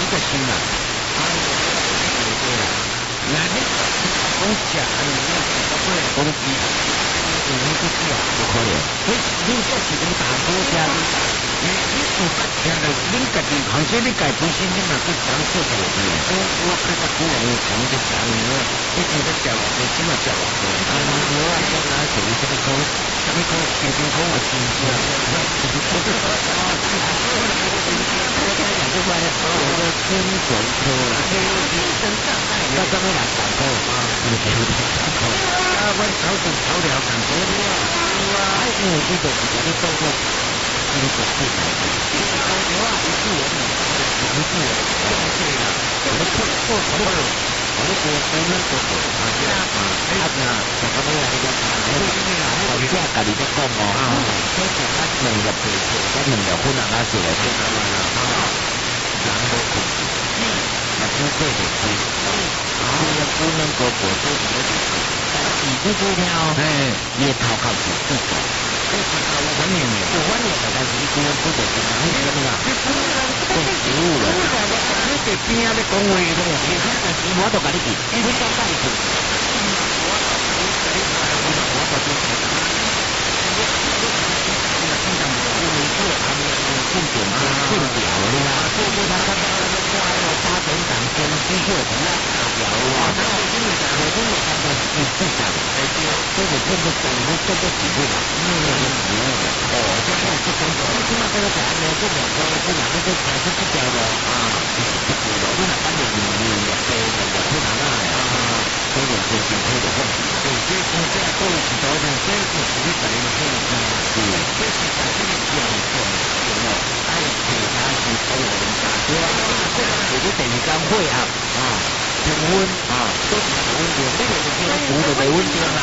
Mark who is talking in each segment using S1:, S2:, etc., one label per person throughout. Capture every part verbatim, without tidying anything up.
S1: 个心啦，啊，对啦，那你讲食安尼样子，不会讲鸡，有那个鸡啊，不可能。你你这是你大锅家的，你你做不吃了，你家己，而且你家本身你嘛去尝试过的，我我看到古人讲的食安尼，你觉得食偌多，起码食偌多，啊，我啊讲哪属于这个口，什么口，平平口我新鲜，就是说这个啊，这块的我的精准科啦，精神障碍，要怎么来掌控啊？你给我掌控啊！我炒煮炒料感觉哇哇，因为这个是讲的动作，这个是最难的。这个高牛啊，不是我们不是我们对啦，我们做做什么？我们做我们做做啊，这样啊，啊那什么东西来着？我我家家里在讲哦，这是他农业培训，他农业不能拿出来做他们啊，然后苦，那不会的苦，啊，也不能够果做什么的苦，你不做了，哎，也讨好自己。这是他五万年的，五万年的，但是一个人不得行啊，你知道吗？做食物了，你在边啊咧讲话咯，其他的事我都甲你记，你不要带去。重点重点了啦，做不他看到那个乖了，八成党先机会怎么大表啊？那我真的讲，我真的看到是正常的，而且这个真的总是真的体会了，嗯嗯哦，这样这种起码这个讲呢，这两个这两个都还是不交的啊，就是不交的，你哪般的你你也背的也不拿来啊，这种就是这个问题，对，这是这样做是多的，这是属于本人的问题，对，这是在这个讲讲。爱其他是多人打对吧？有的第二天会啊啊，平温啊，都是没问题，这个是这个服的没问题啦。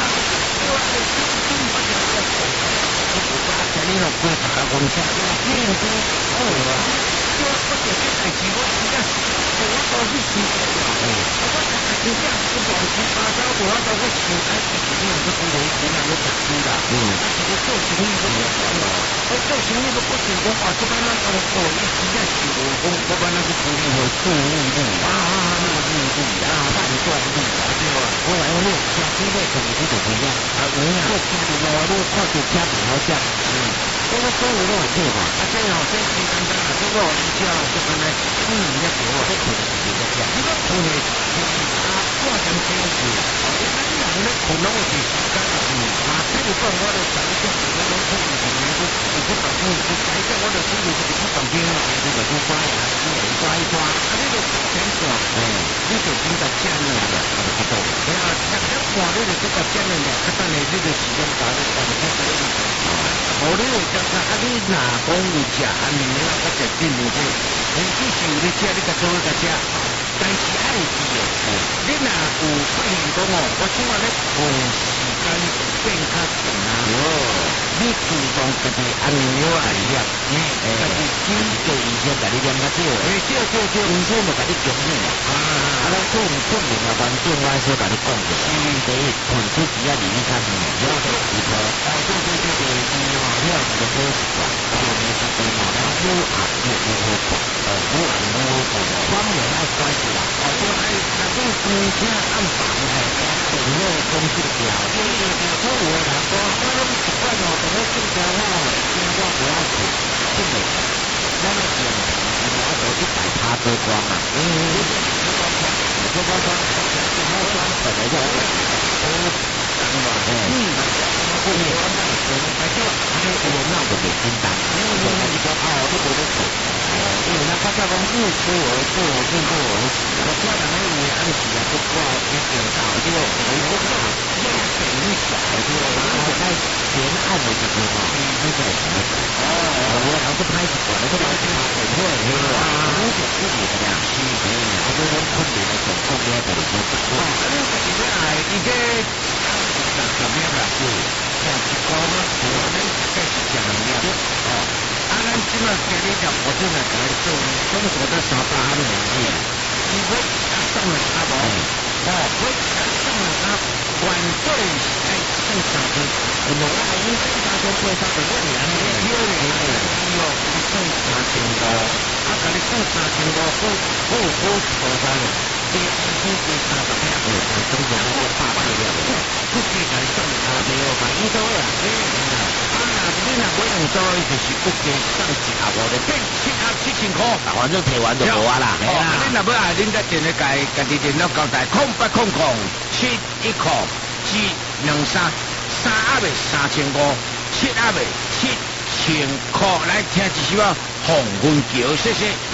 S1: 前面有观察光下，面都好啊，就不点这台机我实在，我都是新鲜的，我讲真正不乱七八糟，我都我想爱自己那个是我从来没讲出的，嗯，但是我做生意都没管了，我做生意都不成功啊，这边那个哦，一直在学我，我我把那个生意我做误力啊啊啊，那个误力啊，判断力啊，对吧？我来我讲这个怎么这种不一样啊？我讲我看的我我看的家比较像，嗯，这个收入都很对嘛，啊，这样这样简单啊，这个我比较这个呢，嗯，人家给我这可能是比较这样，这个可能就是他过程这样子，哦，原来你那可能我是刚刚嗯啊，这个算我的长相，我都可以可能是你不管是是改变我的生活是不旁边啊，这个不抓呀，这个抓一抓，啊，这个钱少，哎，这个比较简单的，啊，不懂，哎呀，像这话这个比较简单的，啊，但是这个时间长的，啊，这个意思啊，我这个就是啊，你哪讲有吃，啊，你那个决定的这，你只是有的吃，你个做个吃。但是爱记的，你若有发现讲哦，我即马咧长时间变较长啊，你主动自己按钮来念，诶，自己经过医生甲你念较少，诶，少少少，医生就甲你建议啦，啊，啊，咱做唔做明啊，反正我说甲你讲的，是第一，存出只要离开你，不要再离开，哦，对对对对，是嘛，你要是个好习惯，对对对，嘛，然后啊，越越好做，呃，我按我做，专门爱关系啦，哦，就爱那种公车按房诶，等那公司条，对对对，所以我来说，我拢习惯哦，等那公车哦，听我不要去，不美，那么简单，我要走一百趴多光啊，嗯，多光光，多光光，多光光，本来就都当嘛，嗯，不美，那你说，那就还有我闹的美金单，我跟你说哦，都不得走。因为那大家讲日出而作，日落而息。我虽然那有暗时啊，不过一点到就我不知道，要等一小就然后在前暗的时候嘛，那个什么哦，我然后就开始管了，就开始很会黑了，有点自己的呀，哎，我就跟困难的总共呢，等于说不错。啊，那个现在已经长什么样了？是像一个嘛，我们开始讲了哦。啊，咱即马今日就我真系在做，中国的沙巴的东西，因为啊上了沙包，哦，所以啊上了沙，晚对哎上沙的，我们啊因为沙都会沙的问题，你有有有有有上沙钱的，啊，甲你上沙钱五股五股多山，第二股第三十片股，总共有八百了。不计来算啊，没有反应到啦。啊，你若买两组，就是不计算一阿五的，变七啊七千块，反正提完就无啊啦。哦，你若要啊，恁再电咧家家己电脑交代，空八空空七一空七两三三阿未三千五，七阿未七千块，来听一首啊，红云桥，谢谢。